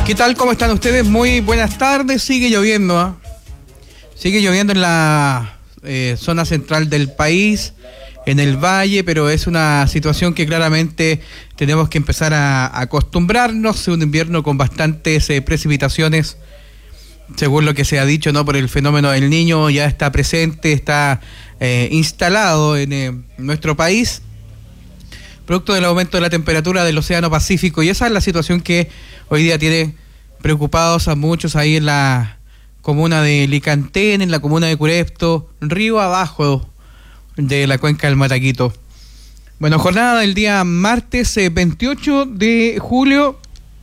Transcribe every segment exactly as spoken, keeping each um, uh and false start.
¿Qué tal? ¿Cómo están ustedes? Muy buenas tardes. Sigue lloviendo, ¿eh? Sigue lloviendo en la eh, zona central del país, en el valle, pero es una situación que claramente tenemos que empezar a, a acostumbrarnos. Es un invierno con bastantes eh, precipitaciones, según lo que se ha dicho, ¿no? Por el fenómeno del Niño, ya está presente, está eh, instalado en eh, nuestro país, producto del aumento de la temperatura del Océano Pacífico, y esa es la situación que hoy día tiene preocupados a muchos ahí en la comuna de Licantén, en la comuna de Curepto, río abajo de la cuenca del Mataquito. Bueno, jornada del día martes eh, veintiocho de julio.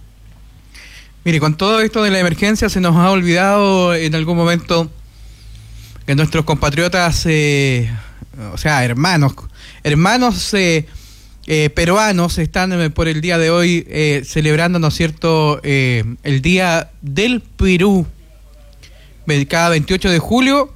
Mire, con todo esto de la emergencia se nos ha olvidado en algún momento que nuestros compatriotas, eh, o sea, hermanos, hermanos eh, eh, peruanos están eh, por el día de hoy eh, celebrando, ¿no es cierto?, eh, el Día del Perú. Cada veintiocho de julio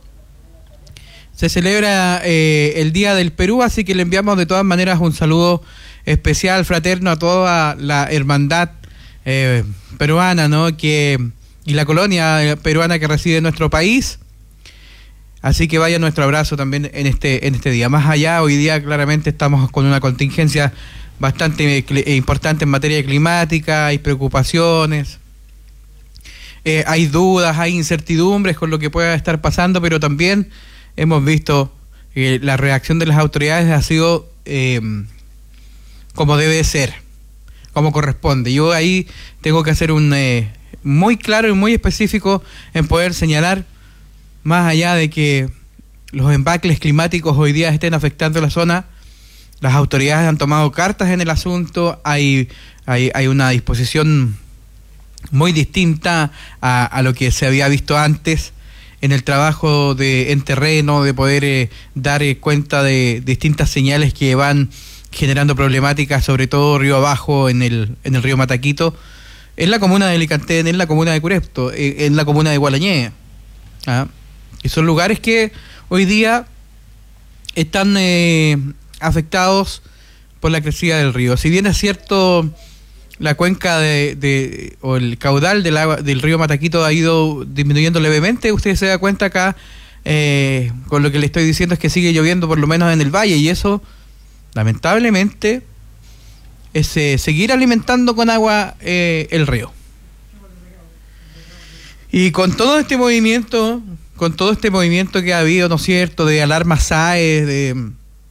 se celebra eh, el Día del Perú, así que le enviamos de todas maneras un saludo especial, fraterno, a toda la hermandad eh, peruana, ¿no?, que y la colonia peruana que reside en nuestro país. Así que vaya nuestro abrazo también en este en este día. Más allá, hoy día claramente estamos con una contingencia bastante importante en materia climática, hay preocupaciones. Eh, hay dudas, hay incertidumbres con lo que pueda estar pasando, pero también hemos visto que la reacción de las autoridades ha sido eh, como debe ser, como corresponde. Yo ahí tengo que hacer un eh, muy claro y muy específico en poder señalar, más allá de que los embacles climáticos hoy día estén afectando la zona, las autoridades han tomado cartas en el asunto, hay, hay, hay una disposición muy distinta a, a lo que se había visto antes en el trabajo de en terreno, de poder eh, dar eh, cuenta de distintas señales que van generando problemáticas, sobre todo río abajo en el en el río Mataquito, en la comuna de Licantén, en la comuna de Curepto, eh, en la comuna de Gualañé, ¿ah? Y son lugares que hoy día están eh, afectados por la crecida del río. Si bien es cierto, la cuenca de, de o el caudal del agua del río Mataquito ha ido disminuyendo levemente, usted se da cuenta acá, eh, con lo que le estoy diciendo es que sigue lloviendo por lo menos en el valle, y eso lamentablemente es eh, seguir alimentando con agua eh, el río. Y con todo este movimiento, con todo este movimiento que ha habido, ¿no es cierto?, de alarmas S A E, de,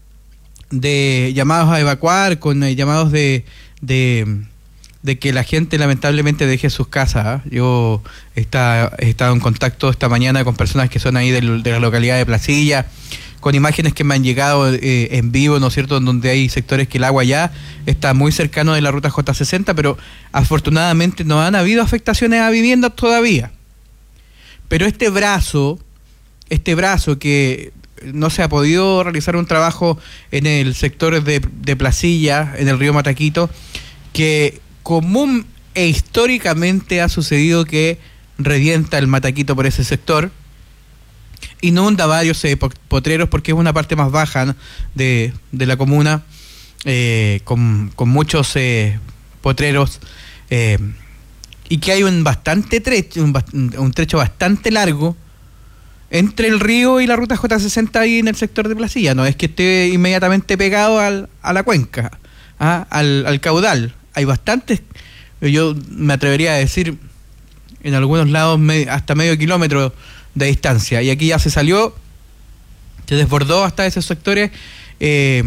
de llamados a evacuar, con eh, llamados de... de de que la gente lamentablemente deje sus casas. ¿eh? Yo he estado, he estado en contacto esta mañana con personas que son ahí del, de la localidad de Placilla, con imágenes que me han llegado eh, en vivo, ¿no es cierto?, donde hay sectores que el agua ya está muy cercano de la ruta J sesenta, pero afortunadamente no han habido afectaciones a viviendas todavía. Pero este brazo, este brazo que no se ha podido realizar un trabajo en el sector de, de Placilla, en el río Mataquito, que común e históricamente ha sucedido que revienta el Mataquito por ese sector, inunda varios eh, potreros porque es una parte más baja, ¿no?, de, de la comuna, eh, con, con muchos eh, potreros, eh, y que hay un bastante trecho, un, un trecho bastante largo entre el río y la ruta J sesenta ahí en el sector de Placilla. No es que esté inmediatamente pegado al, a la cuenca, ¿ah? al, al caudal. Hay bastantes, yo me atrevería a decir, en algunos lados me, hasta medio kilómetro de distancia, y aquí ya se salió, se desbordó hasta esos sectores, eh,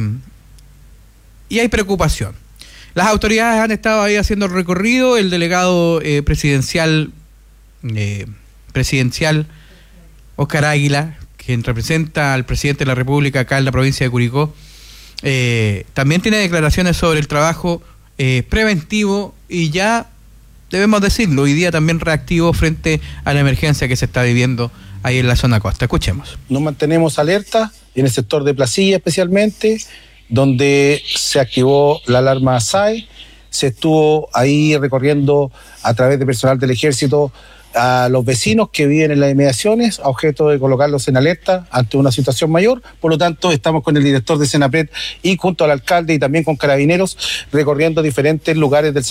y hay preocupación. Las autoridades han estado ahí haciendo el recorrido, el delegado eh, presidencial, eh, presidencial Óscar Águila, quien representa al presidente de la República acá en la provincia de Curicó, eh, también tiene declaraciones sobre el trabajo Eh, preventivo y ya debemos decirlo, hoy día también reactivo frente a la emergencia que se está viviendo ahí en la zona costa. Escuchemos. Nos mantenemos alerta en el sector de Placilla especialmente, donde se activó la alarma S A E, se estuvo ahí recorriendo a través de personal del ejército a los vecinos que viven en las inmediaciones a objeto de colocarlos en alerta ante una situación mayor. Por lo tanto, estamos con el director de Senapred y junto al alcalde y también con carabineros recorriendo diferentes lugares del